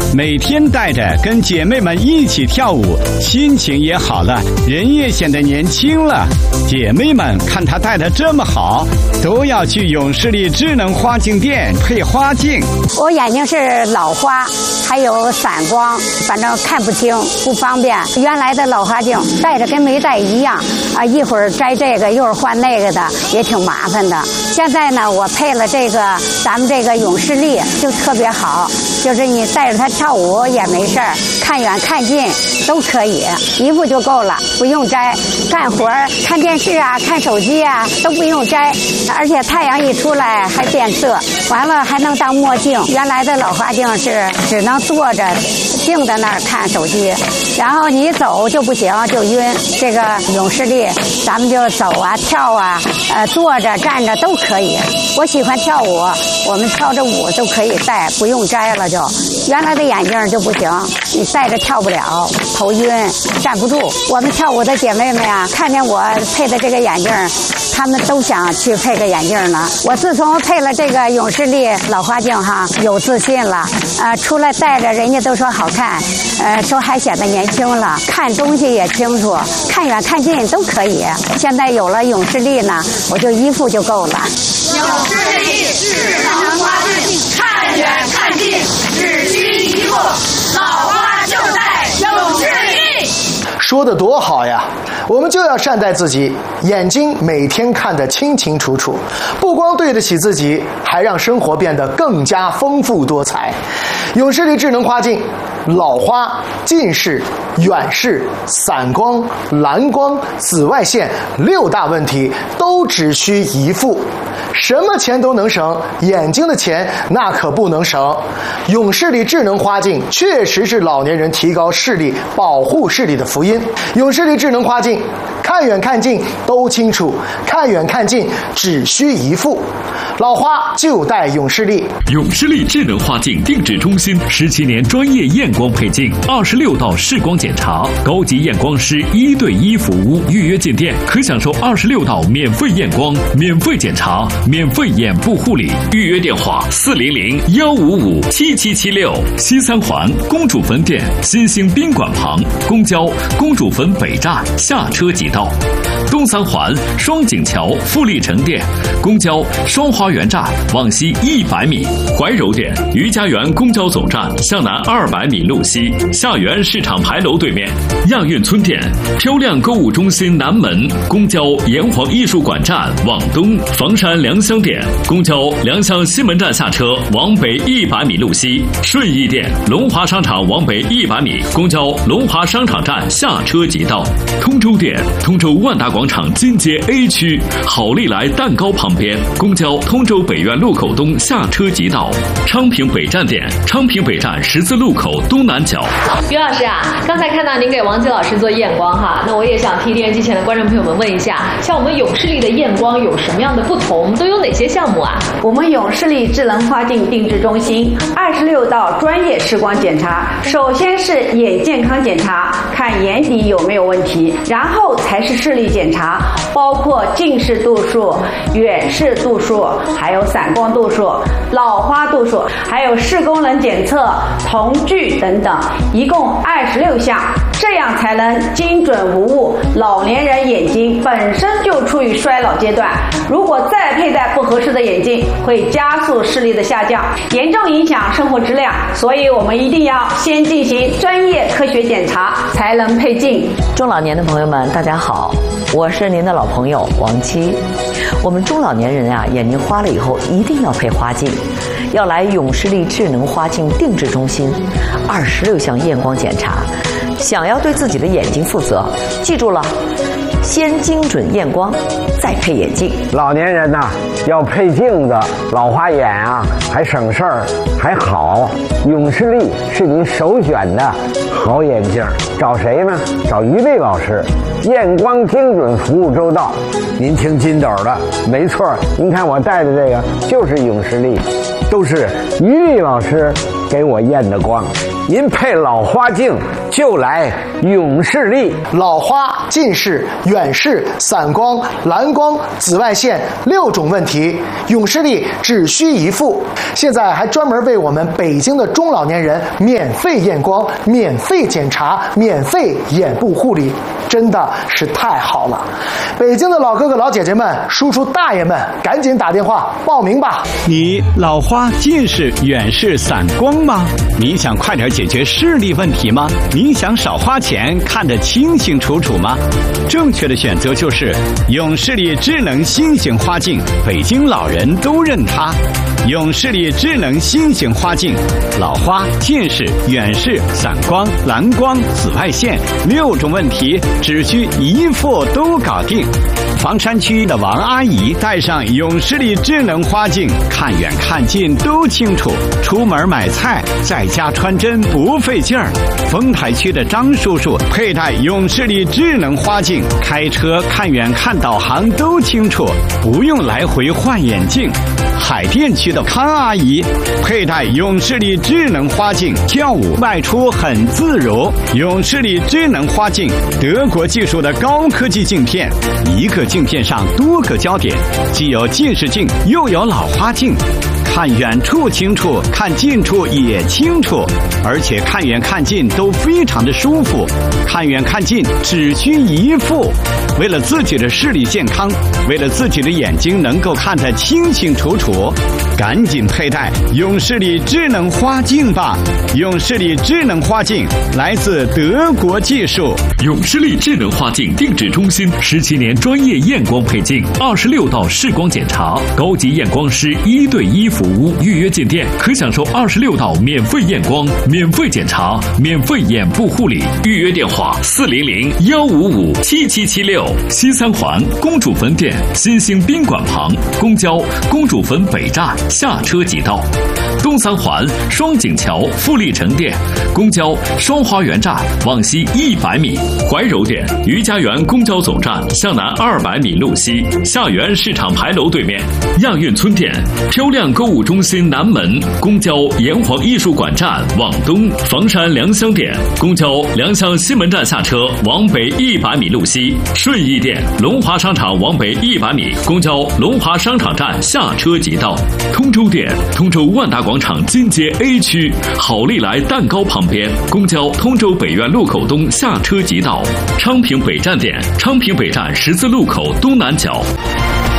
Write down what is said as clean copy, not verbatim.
每天带着跟姐妹们一起跳舞，心情也好了，人也显得年轻了。姐妹们看她戴得这么好，都要去永视力智能花镜店配花镜。 我眼睛是老花，还有散光，反正看不清，不方便。原来的老花镜戴着跟没戴一样啊，一会儿摘这个，一会儿换那个的，也挺麻烦的。现在呢，我配了这个咱们这个永视力，就特别好，就是你戴着它跳舞也没事儿，看远看近都可以，一副就够了，不用摘。干活看电视啊，看手机啊都不用摘，而且太阳一出来还变色，完了还能当墨镜。原来的老花镜是只能坐着静在那儿看手机，然后你走就不行，就晕。这个永视力咱们就走啊跳啊，坐着站着都可以。我喜欢跳舞，我们跳着舞就可以戴，不用摘了就。原来的眼镜就不行，你戴着跳不了，头晕站不住。我们跳舞的姐妹们呀，看见我配的这个眼镜，她们都想去配个眼镜呢。我自从配了这个永视力老花镜哈，有自信了，出来戴着人家都说好看，说还显得年轻了，看东西也清楚，看远看近都可以。现在有了永视力呢，我就一副就够了。 永视力智能花镜，看远看近只需一副，老花就戴永视力。 说得多好呀！我们就要善待自己，眼睛每天看得清清楚楚，不光对得起自己，还让生活变得更加丰富多彩。永视力智能花镜，老花、近视、远视、散光、蓝光、紫外线6大问题都只需一副。什么钱都能省，眼睛的钱那可不能省。永视力智能花镜确实是老年人提高视力、保护视力的福音。永视力智能花镜，看远看近都清楚，看远看近只需一副。老花就戴永视力。 永视力智能花镜定制中心17年专业验光配镜，26道视光检查，高级验光师1对1服务。预约进店可享受26道免费验光、免费检查、免费眼部护理。预约电话400-155-7776。西三环公主坟店新兴宾馆旁，公交公主坟北站下车即到。东三环双井桥富力城店，公交双花园站往西100米。怀柔店余家园公交总站向南200米路西，下园市场牌楼对面。亚运村店漂亮购物中心南门，公交炎黄艺术馆站往东。房山良乡店公交良乡西门站下车往北100米路西。顺义店龙华商场往北100米，公交龙华商场站下车即到。通州店通州万达广场金街 A 区好利来蛋糕旁边，公交通州北苑路口东下车即到。昌平北站店昌平北站十字路口东南角。 于老师啊，刚才看到您给王杰老师做验光哈，那我也想替电视机前的观众朋友们问一下，像我们永视力的验光有什么样的不同，都有哪些项目啊？ 我们永视力智能花镜定制中心26道专业视光检查，首先是眼健康检查，看眼底有没有问题，然后才是视力检查，包括近视度数、远视度数，还有散光度数、老花度数，还有视功能检测、瞳距等等，一共26项，这样才能精准无误。老年人眼睛本身就处于衰老阶段，如果再佩戴不合适的眼镜，会加速视力的下降，严重影响生活质量。所以我们一定要先进行专业科学检查，才能配镜。 中老年的朋友们，大家好，我是您的老朋友王姬。我们中老年人啊，眼睛花了以后一定要配花镜，要来永视力智能花镜定制中心，26项验光检查。想要对自己的眼睛负责，记住了，先精准验光，再配眼镜。 老年人呐，要配镜子，老花眼啊，还省事儿，还好。永视力是您首选的好眼镜，找谁呢？找于丽老师，验光精准，服务周到。您听金斗的，没错，您看我戴的这个就是永视力，都是于丽老师给我验的光。您配老花镜就来永视力。 老花、近视、远视、散光、蓝光、紫外线6种问题，永视力只需一副。现在还专门为我们北京的中老年人免费验光、免费检查、免费眼部护理，真的是太好了！北京的老哥哥老姐姐们、叔叔大爷们，赶紧打电话报名吧！ 你老花、近视、远视、散光吗？你想快点解决视力问题吗？你想少花钱看得清清楚楚吗？正确的选择就是永视力智能新型花镜，北京老人都认它。永视力智能新型花镜，老花、近视、远视、散光、蓝光、紫外线6种问题只需一副都搞定。房山区的王阿姨戴上永视力智能花镜，看远看近都清楚，出门买菜在家穿针不费劲儿。丰台区的张叔叔佩戴永视力智能花镜，开车看远看导航都清楚，不用来回换眼镜。海淀区的康阿姨佩戴永视力智能花镜，跳舞外出很自如。永视力智能花镜，德国技术的高科技镜片，一个镜片上多个焦点，既有近视镜又有老花镜，看远处清楚，看近处也清楚，而且看远看近都非常的舒服。看远看近只需一副。为了自己的视力健康，为了自己的眼睛能够看得清清楚楚，赶紧佩戴永视力智能花镜吧！永视力智能花镜来自德国技术。 永视力智能花镜定制中心17年专业验光配镜，26道视光检查，高级验光师1对1服务。预约进店可享受26道免费验光、免费检查、免费眼部护理。预约电话400-155-7776。西三环公主坟店新兴宾馆旁，公交公主坟北站下车即到。东三环双井桥富力城店，公交双花园站往西100米。怀柔店余家园公交总站向南200米路西，下园市场牌楼对面。亚运村店漂亮购物中心南门，公交炎黄艺术馆站往东。房山良乡店公交良乡西门站下车往北100米路西。顺义店龙华商场往北100米，公交龙华商场站下车即到。通州店通州万达广场金街 A 区好利来蛋糕旁边，公交通州北苑路口东下车即到。昌平北站店昌平北站十字路口东南角。